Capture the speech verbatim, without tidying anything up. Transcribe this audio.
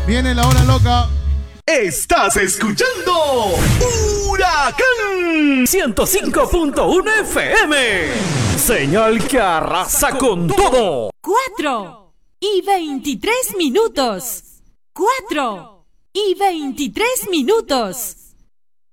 Viene la hora loca. Estás escuchando Huracán ciento cinco punto uno F M. Señal que arrasa con todo. Cuatro y veintitrés minutos. Cuatro y veintitrés minutos.